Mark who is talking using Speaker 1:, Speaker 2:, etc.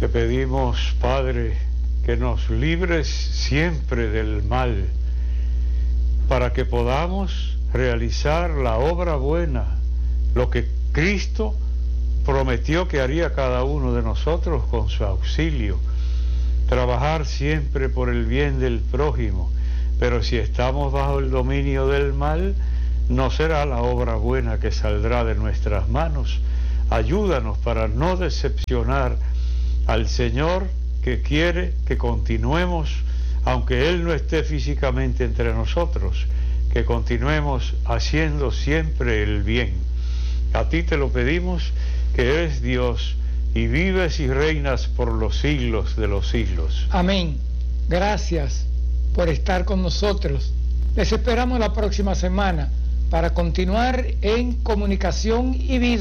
Speaker 1: Te pedimos, Padre, que nos libres siempre del mal, para que podamos realizar la obra buena, lo que Cristo prometió que haría cada uno de nosotros con su auxilio, trabajar siempre por el bien del prójimo. Pero si estamos bajo el dominio del mal, no será la obra buena que saldrá de nuestras manos. Ayúdanos para no decepcionar al Señor, que quiere que continuemos, aunque Él no esté físicamente entre nosotros, que continuemos haciendo siempre el bien. A ti te lo pedimos, que eres Dios y vives y reinas por los siglos de los siglos.
Speaker 2: Amén. Gracias por estar con nosotros. Les esperamos la próxima semana para continuar en Comunicación y Vida.